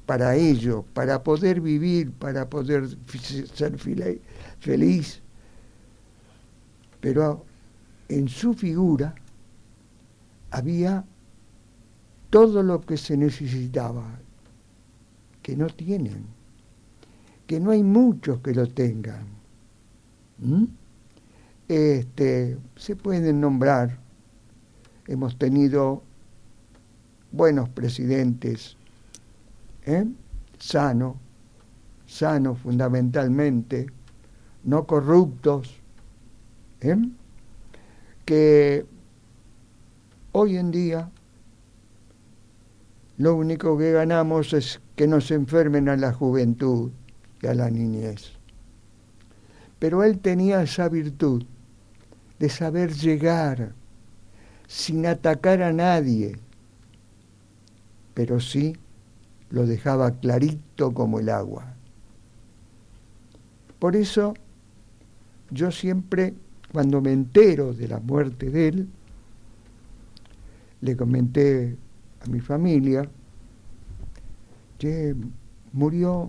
para ello, para poder vivir, para poder ser feliz. Pero en su figura había todo lo que se necesitaba, que no tienen, que no hay muchos que lo tengan. Se pueden nombrar, hemos tenido buenos presidentes, sanos fundamentalmente, no corruptos, que hoy en día lo único que ganamos es que nos enfermen a la juventud y a la niñez. Pero él tenía esa virtud de saber llegar sin atacar a nadie, pero sí lo dejaba clarito como el agua. Por eso yo siempre, cuando me entero de la muerte de él, le comenté a mi familia que murió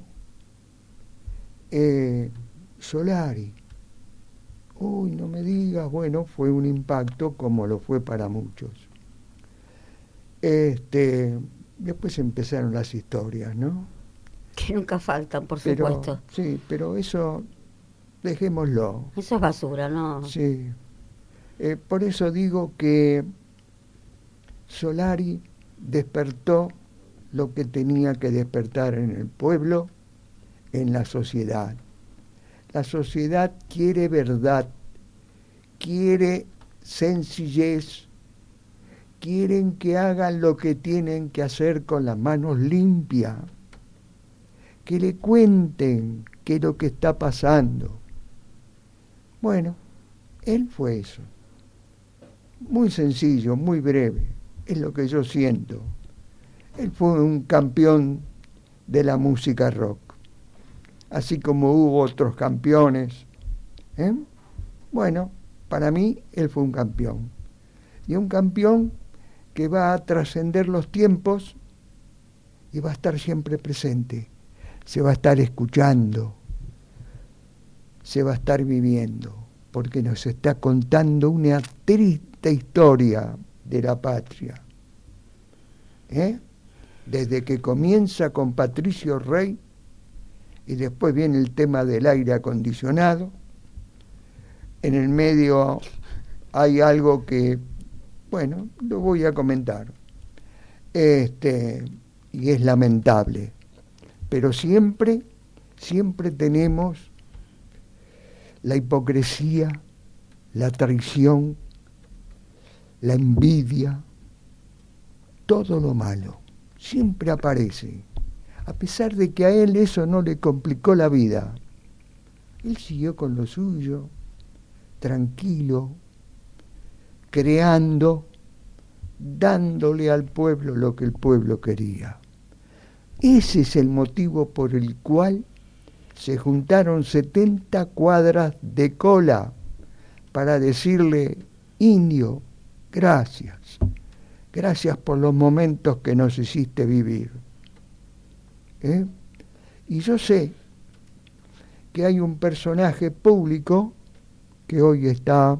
Solari. Uy, no me digas. Bueno, fue un impacto como lo fue para muchos. Después empezaron las historias, ¿no? Que nunca faltan, por supuesto. Sí, pero eso dejémoslo. Eso es basura, ¿no? Sí. Por eso digo que Solari despertó lo que tenía que despertar en el pueblo, en la sociedad. La sociedad quiere verdad, quiere sencillez, quieren que hagan lo que tienen que hacer con las manos limpias, que le cuenten qué es lo que está pasando. Bueno, él fue eso. Muy sencillo, muy breve, es lo que yo siento. Él fue un campeón de la música rock, así como hubo otros campeones. Bueno, para mí él fue un campeón. Y un campeón que va a trascender los tiempos y va a estar siempre presente. Se va a estar escuchando, se va a estar viviendo, porque nos está contando una triste historia de la patria. Desde que comienza con Patricio Rey, y después viene el tema del aire acondicionado. En el medio hay algo que, bueno, lo voy a comentar. Y es lamentable. Pero siempre tenemos la hipocresía, la traición, la envidia, todo lo malo. Siempre aparece. A pesar de que a él eso no le complicó la vida, él siguió con lo suyo, tranquilo, creando, dándole al pueblo lo que el pueblo quería. Ese es el motivo por el cual se juntaron 70 cuadras de cola para decirle: indio, gracias, gracias por los momentos que nos hiciste vivir. Y yo sé que hay un personaje público que hoy está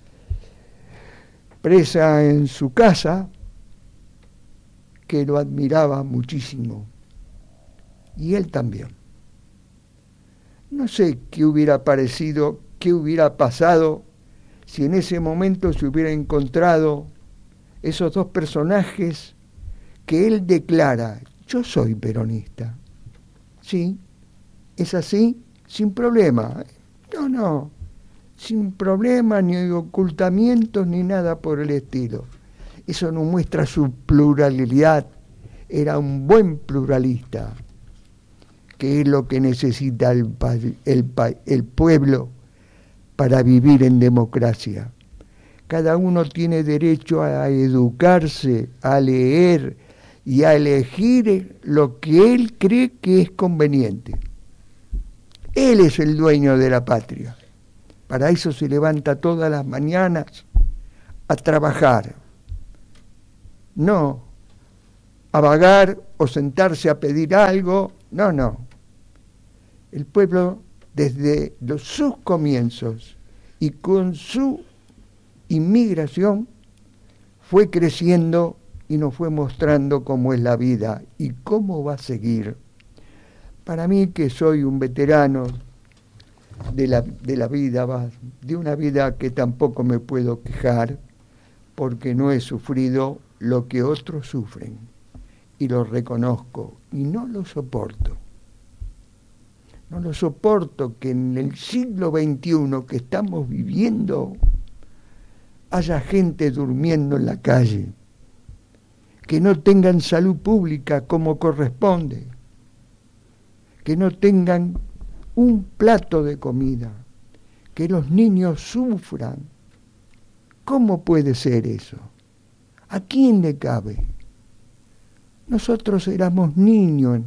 presa en su casa, que lo admiraba muchísimo, y él también. No sé qué hubiera parecido, qué hubiera pasado si en ese momento se hubiera encontrado esos dos personajes que él declara: yo soy peronista. Sí, es así, sin problema. No, sin problema, ni ocultamientos, ni nada por el estilo. Eso no muestra su pluralidad. Era un buen pluralista, que es lo que necesita el pueblo para vivir en democracia. Cada uno tiene derecho a educarse, a leer y a elegir lo que él cree que es conveniente. Él es el dueño de la patria. Para eso se levanta todas las mañanas a trabajar. No a vagar o sentarse a pedir algo. No, no. El pueblo, desde sus comienzos y con su inmigración, fue creciendo y nos fue mostrando cómo es la vida y cómo va a seguir. Para mí, que soy un veterano de la vida, de una vida que tampoco me puedo quejar, porque no he sufrido lo que otros sufren, y lo reconozco, y no lo soporto. No lo soporto que en el siglo XXI que estamos viviendo haya gente durmiendo en la calle, que no tengan salud pública como corresponde, que no tengan un plato de comida, que los niños sufran. ¿Cómo puede ser eso? ¿A quién le cabe? Nosotros éramos niños.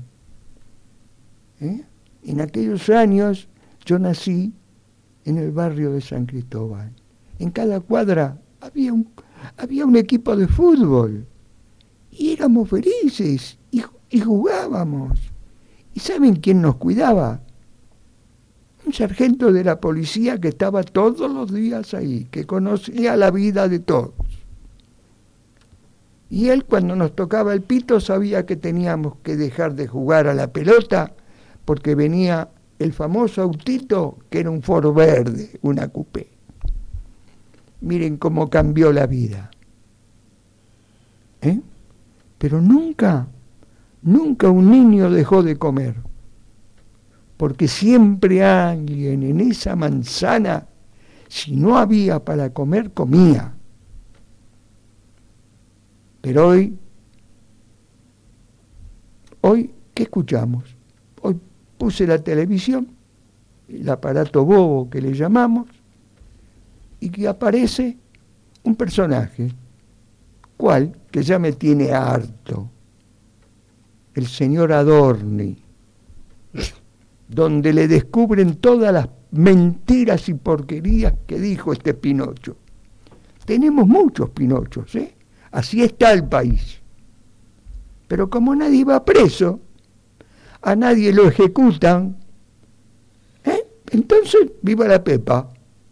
En aquellos años yo nací en el barrio de San Cristóbal. En cada cuadra había un equipo de fútbol y éramos felices y jugábamos. ¿Y saben quién nos cuidaba? Un sargento de la policía que estaba todos los días ahí, que conocía la vida de todos. Y él, cuando nos tocaba el pito, sabía que teníamos que dejar de jugar a la pelota porque venía el famoso autito, que era un Ford verde, una coupé. Miren cómo cambió la vida. Pero nunca un niño dejó de comer, porque siempre alguien en esa manzana, si no había para comer, comía. Pero hoy, ¿qué escuchamos? Hoy puse la televisión, el aparato bobo que le llamamos, y que aparece un personaje, ¿cuál? Que ya me tiene harto, el señor Adorni, donde le descubren todas las mentiras y porquerías que dijo este Pinocho. Tenemos muchos Pinochos, así está el país. Pero como nadie va preso, a nadie lo ejecutan, entonces viva la Pepa.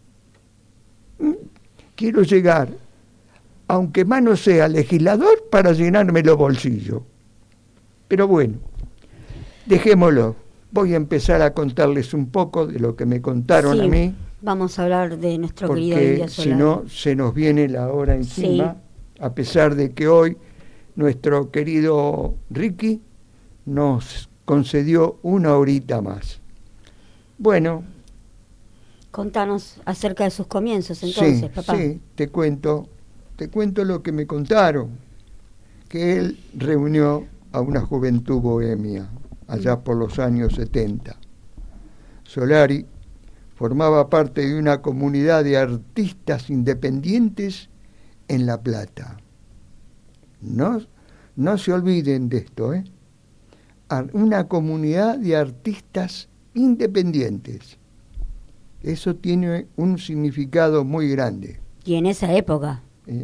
Quiero llegar, aunque más no sea legislador, para llenarme los bolsillos. Pero bueno, dejémoslo. Voy a empezar a contarles un poco de lo que me contaron a mí. Vamos a hablar de nuestro querido India Solari. Si no, se nos viene la hora encima, a pesar de que hoy nuestro querido Ricky nos concedió una horita más. Bueno. Contanos acerca de sus comienzos entonces, papá. Sí, te cuento lo que me contaron, que él reunió a una juventud bohemia allá por los años 70. Solari formaba parte de una comunidad de artistas independientes en La Plata. No se olviden de esto, una comunidad de artistas independientes. Eso tiene un significado muy grande. Y en esa época.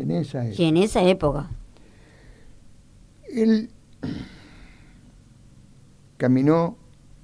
Él caminó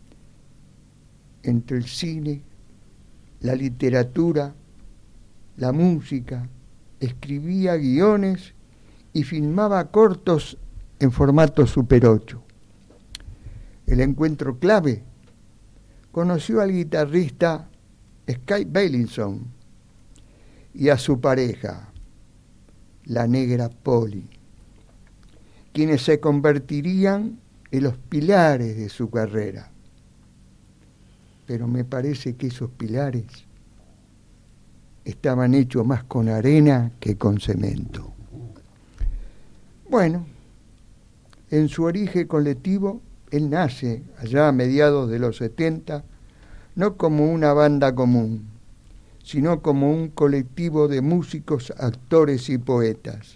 entre el cine, la literatura, la música, escribía guiones y filmaba cortos en formato Super 8. El encuentro clave: conoció al guitarrista Skip Beilinson y a su pareja, la negra Polly, quienes se convertirían en los pilares de su carrera. Pero me parece que esos pilares estaban hechos más con arena que con cemento. Bueno, en su origen colectivo, él nace allá a mediados de los 70, no como una banda común, sino como un colectivo de músicos, actores y poetas.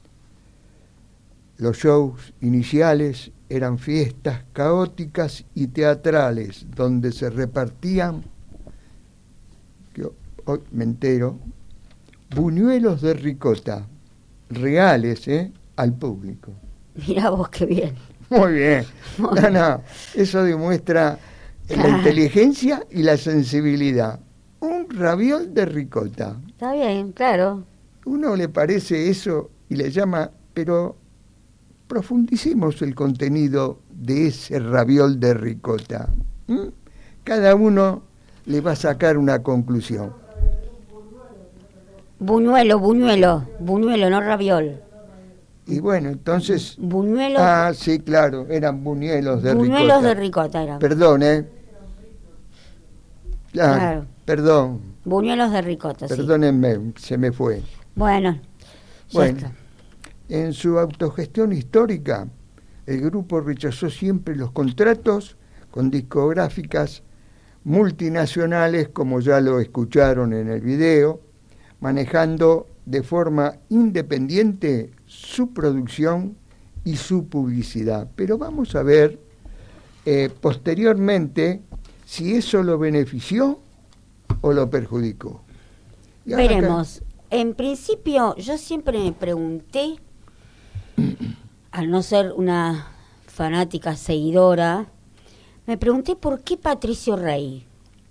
Los shows iniciales eran fiestas caóticas y teatrales, donde se repartían, que hoy me entero, buñuelos de ricota, reales, al público. Mirá vos qué bien. Muy bien. No, eso demuestra la inteligencia y la sensibilidad. Un raviol de ricota. Está bien, claro. Uno le parece eso y le llama, pero profundicemos el contenido de ese raviol de ricota. Cada uno le va a sacar una conclusión. Buñuelo, no raviol. Y bueno, entonces... Buñuelos. Ah, sí, claro, eran buñuelos de ricota. Buñuelos de ricota eran. Perdón, Claro. Perdón. Buñuelos de ricota, Perdónenme, se me fue. Bueno, está. En su autogestión histórica, el grupo rechazó siempre los contratos con discográficas multinacionales, como ya lo escucharon en el video, manejando de forma independiente su producción y su publicidad. Pero vamos a ver posteriormente si eso lo benefició o lo perjudicó. Veremos. En principio, yo siempre me pregunté, al no ser una fanática seguidora, me pregunté por qué Patricio Rey.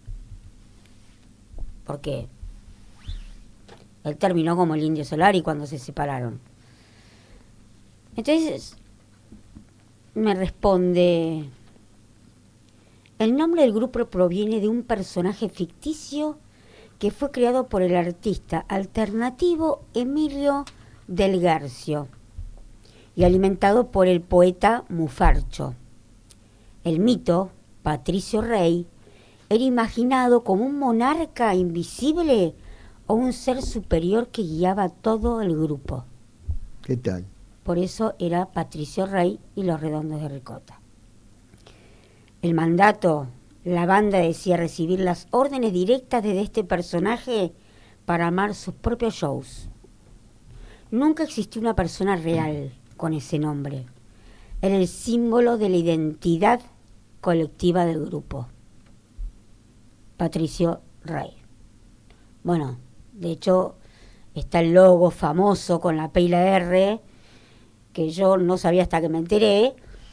Porque él terminó como el Indio Solari cuando se separaron. Entonces, me responde, el nombre del grupo proviene de un personaje ficticio que fue creado por el artista alternativo Emilio del Guercio y alimentado por el poeta Mufarcho. El mito, Patricio Rey, era imaginado como un monarca invisible o un ser superior que guiaba todo el grupo. ¿Qué tal? Por eso era Patricio Rey y los Redondos de Ricota. El mandato, la banda decía recibir las órdenes directas de este personaje para armar sus propios shows. Nunca existió una persona real con ese nombre. Era el símbolo de la identidad colectiva del grupo. Patricio Rey. Bueno, de hecho, está el logo famoso con la P y la R, que yo no sabía hasta que me enteré.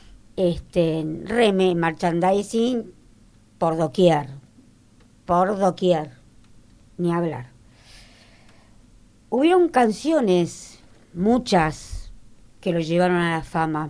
Reme, merchandising, por doquier, ni hablar. Hubieron canciones, muchas, que lo llevaron a la fama.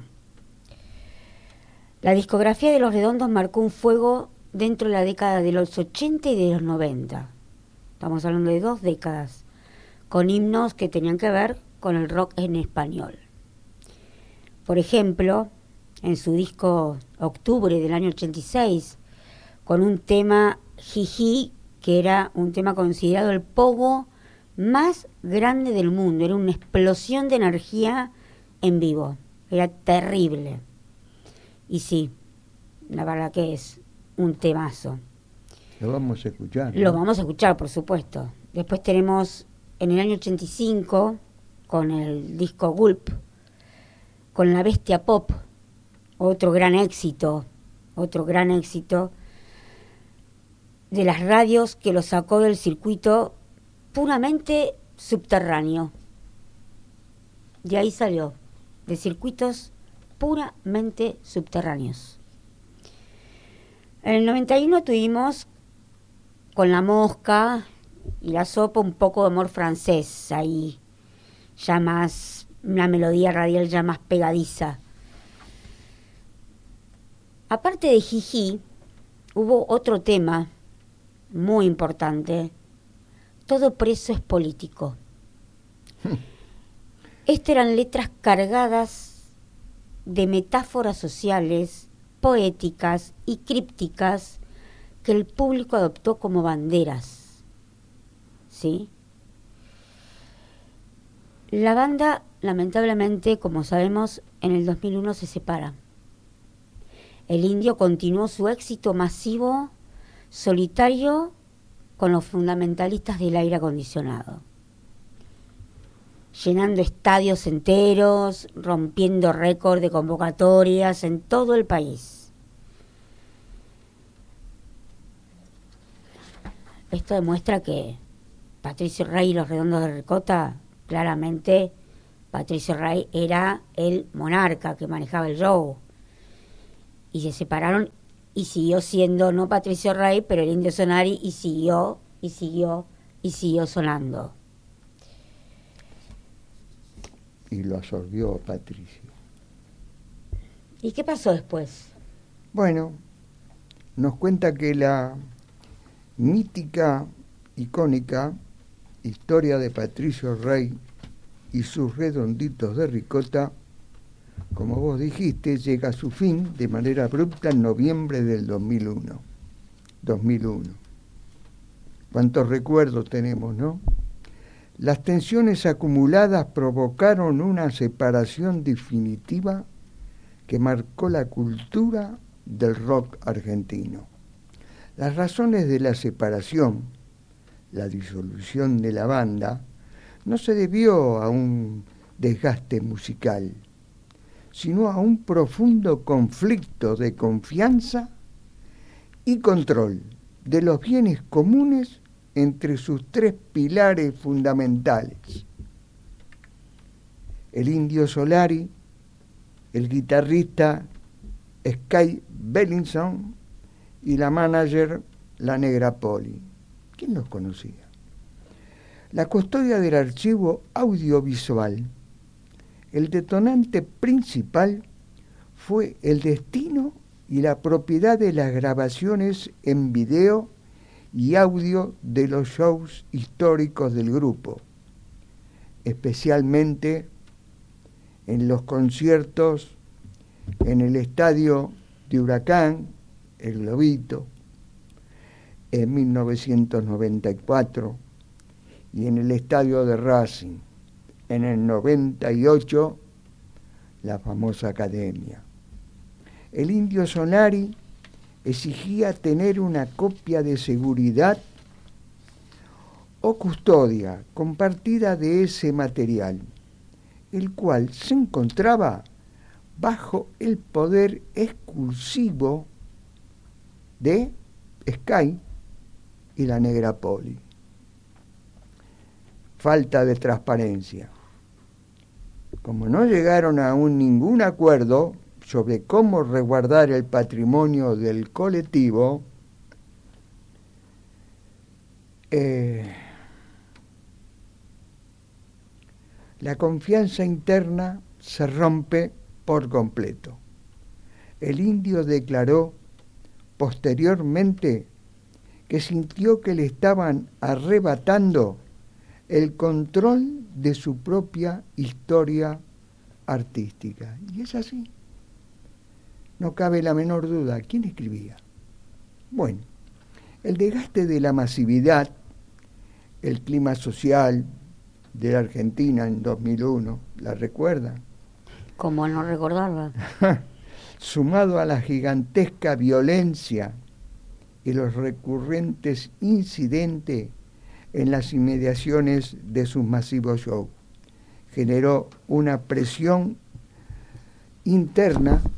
La discografía de Los Redondos marcó un fuego dentro de la década de los 80 y de los 90. Estamos hablando de 2 décadas, con himnos que tenían que ver con el rock en español. Por ejemplo, en su disco Octubre del año 86, con un tema Jiji, que era un tema considerado el pogo más grande del mundo. Era una explosión de energía en vivo. Era terrible. Y sí, la verdad que es un temazo. Lo vamos a escuchar, ¿no? Lo vamos a escuchar, por supuesto. Después tenemos en el año 85, con el disco Gulp, con La Bestia Pop, otro gran éxito de las radios que lo sacó del circuito puramente subterráneo. De ahí salió, de circuitos puramente subterráneos. En el 91 tuvimos con La Mosca y La Sopa un poco de amor francés, ahí ya más, una melodía radial ya más pegadiza. Aparte de Jiji, hubo otro tema muy importante. Todo preso es político. Estas eran letras cargadas de metáforas sociales, poéticas y crípticas que el público adoptó como banderas. ¿Sí? La banda, lamentablemente, como sabemos, en el 2001 se separa. El Indio continuó su éxito masivo, solitario, con los fundamentalistas del aire acondicionado, llenando estadios enteros, rompiendo récord de convocatorias en todo el país. Esto demuestra que Patricio Rey y los Redondos de Ricota claramente Patricio Rey era el monarca que manejaba el show. Y se separaron y siguió siendo, no Patricio Rey, pero el Indio Solari, y siguió sonando. Y lo absorbió Patricio. ¿Y qué pasó después? Bueno, nos cuenta que la mítica, icónica historia de Patricio Rey y sus redonditos de ricota, como vos dijiste, llega a su fin de manera abrupta en noviembre del 2001. Cuántos recuerdos tenemos, ¿no? Las tensiones acumuladas provocaron una separación definitiva que marcó la cultura del rock argentino. Las razones de la separación, la disolución de la banda, no se debió a un desgaste musical, sino a un profundo conflicto de confianza y control de los bienes comunes entre sus tres pilares fundamentales: el Indio Solari, el guitarrista Sky Bellinson y la manager, la Negra Poli. ¿Quién los conocía? La custodia del archivo audiovisual. El detonante principal fue el destino y la propiedad de las grabaciones en video y audio de los shows históricos del grupo, especialmente en los conciertos en el estadio de Huracán, el Globito, en 1994, y en el estadio de Racing, en el 98, la famosa Academia. El Indio Solari exigía tener una copia de seguridad o custodia compartida de ese material, el cual se encontraba bajo el poder exclusivo de Sky y la Negra Poli. Falta de transparencia. Como no llegaron a ningún acuerdo sobre cómo resguardar el patrimonio del colectivo, la confianza interna se rompe por completo. El Indio declaró posteriormente que sintió que le estaban arrebatando el control de su propia historia artística. Y es así. No cabe la menor duda. ¿Quién escribía? Bueno, el desgaste de la masividad, el clima social de la Argentina en 2001, ¿la recuerda? ¿Cómo no recordarla? Sumado a la gigantesca violencia y los recurrentes incidentes en las inmediaciones de sus masivos shows, generó una presión interna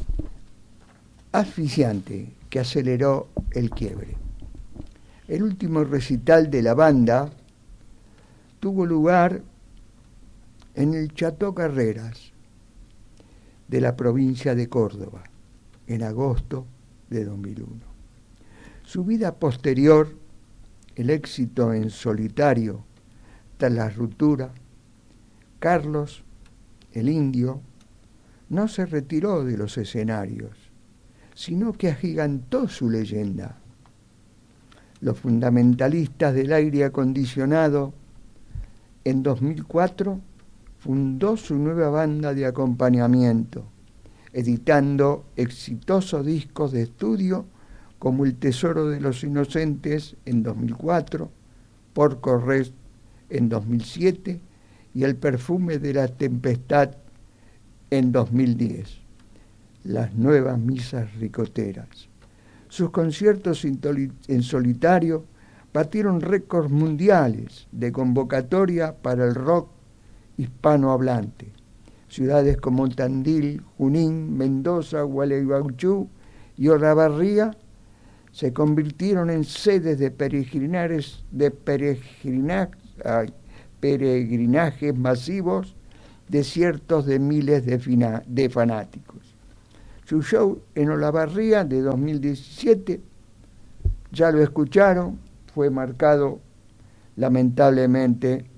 asfixiante que aceleró el quiebre. El último recital de la banda tuvo lugar en el Chateau Carreras de la provincia de Córdoba en agosto de 2001. Su vida posterior, el éxito en solitario tras la ruptura, Carlos, el Indio, no se retiró de los escenarios, sino que agigantó su leyenda. Los fundamentalistas del aire acondicionado, en 2004, fundó su nueva banda de acompañamiento, editando exitosos discos de estudio como El Tesoro de los Inocentes en 2004, Porco Rest en 2007 y El Perfume de la Tempestad en 2010. Las nuevas misas ricoteras. Sus conciertos en solitario batieron récords mundiales de convocatoria para el rock hispanohablante. Ciudades como Tandil, Junín, Mendoza, Gualeguaychú y Olavarría se convirtieron en sedes de peregrinajes masivos de cientos de miles de fanáticos. Su show en Olavarría de 2017, ya lo escucharon, fue marcado lamentablemente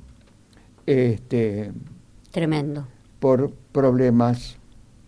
tremendo por problemas.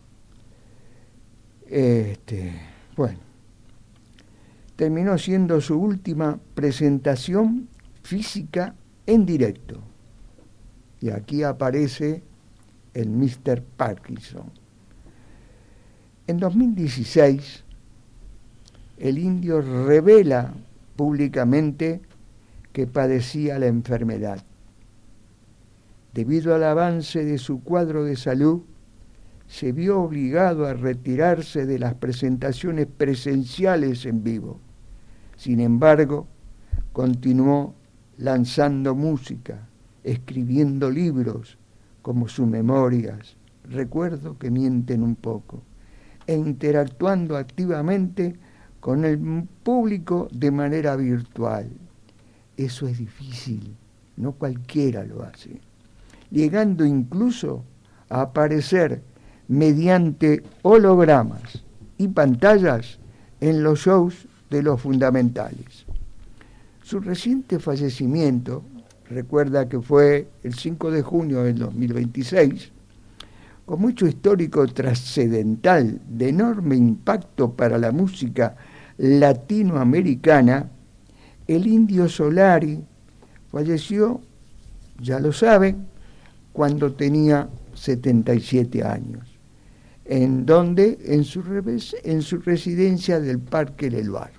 Bueno, terminó siendo su última presentación física en directo. Y aquí aparece el Mr. Parkinson. En 2016, el indio revela públicamente que padecía la enfermedad. Debido al avance de su cuadro de salud, se vio obligado a retirarse de las presentaciones presenciales en vivo. Sin embargo, continuó lanzando música, escribiendo libros como sus memorias, Recuerdo que mienten un poco, e interactuando activamente con el público de manera virtual. Eso es difícil, no cualquiera lo hace. Llegando incluso a aparecer mediante hologramas y pantallas en los shows de los fundamentales. Su reciente fallecimiento, recuerda que fue el 5 de junio del 2026, como hecho histórico trascendental de enorme impacto para la música latinoamericana, el Indio Solari falleció, ya lo saben, cuando tenía 77 años. ¿En dónde? En su residencia del Parque Leloir.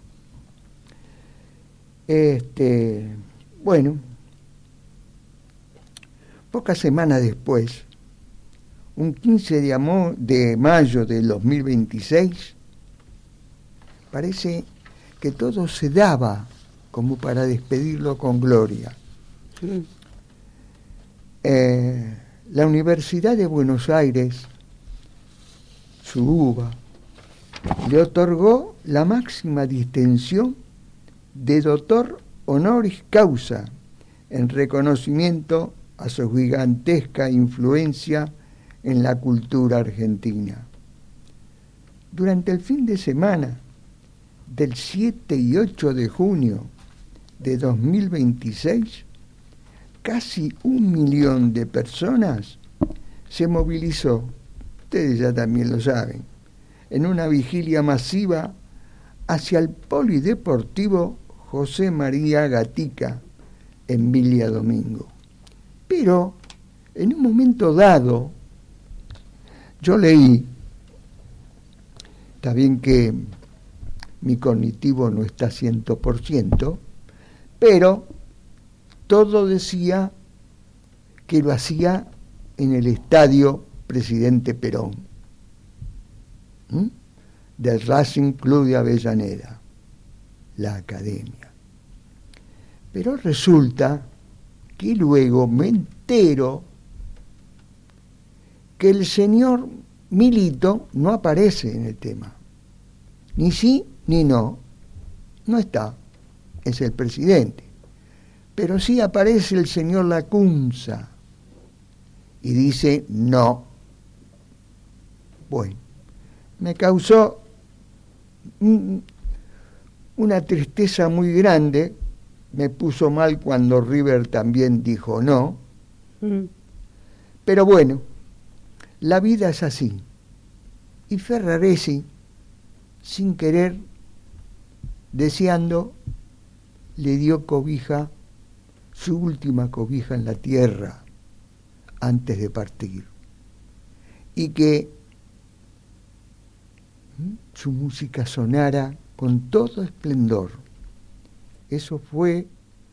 Bueno, pocas semanas después, un 15 de mayo del 2026, parece que todo se daba como para despedirlo con gloria. Sí. La Universidad de Buenos Aires, su UBA, le otorgó la máxima distinción de doctor honoris causa en reconocimiento a su gigantesca influencia en la cultura argentina. Durante el fin de semana del 7 y 8 de junio de 2026, casi 1 millón de personas se movilizó, ustedes ya también lo saben, en una vigilia masiva hacia el polideportivo José María Gatica en Villa Domingo. Pero en un momento dado, yo leí, está bien que mi cognitivo no está 100%, pero todo decía que lo hacía en el estadio Presidente Perón, del Racing Club de Avellaneda, la academia. Pero resulta que luego me entero que el señor Milito no aparece en el tema. Ni sí ni no. No está. Es el presidente. Pero sí aparece el señor Lacunza y dice no. Bueno, me causó una tristeza muy grande. Me puso mal cuando River también dijo no. Pero bueno, la vida es así. Y Ferraresi, sin querer, deseando, le dio cobija, su última cobija en la tierra, antes de partir. Y que su música sonara con todo esplendor. Eso fue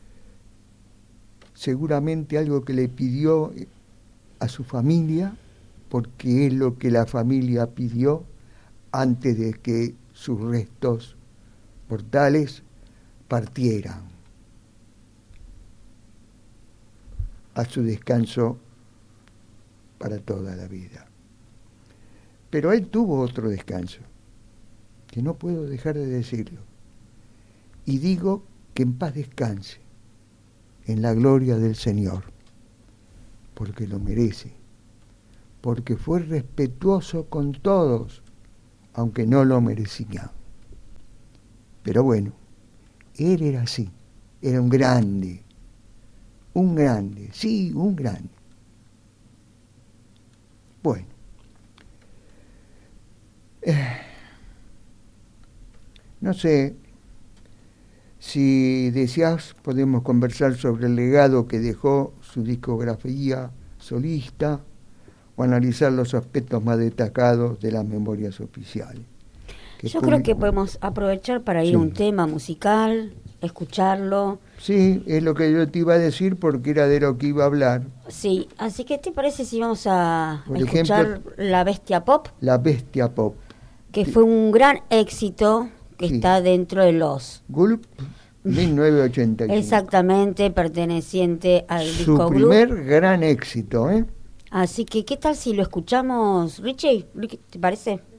seguramente algo que le pidió a su familia, porque es lo que la familia pidió antes de que sus restos mortales partieran a su descanso para toda la vida. Pero él tuvo otro descanso, que no puedo dejar de decirlo, y digo que en paz descanse, en la gloria del Señor, porque lo merece. porque fue respetuoso con todos, aunque no lo merecía. Pero bueno, él era así, era un grande, sí, un grande. Bueno, no sé, si deseas podemos conversar sobre el legado que dejó su discografía solista o analizar los aspectos más destacados de las memorias oficiales. Yo creo que podemos aprovechar para ir a un tema musical, escucharlo. Sí, es lo que yo te iba a decir porque era de lo que iba a hablar. Sí, así que ¿te parece si vamos a Por escuchar ejemplo, La Bestia Pop? La Bestia Pop. Que fue un gran éxito que está dentro de los... Gulp, 1985. Exactamente, perteneciente al disco Su primer gran éxito, ¿eh? Así que, ¿qué tal si lo escuchamos, Richie? ¿Te parece?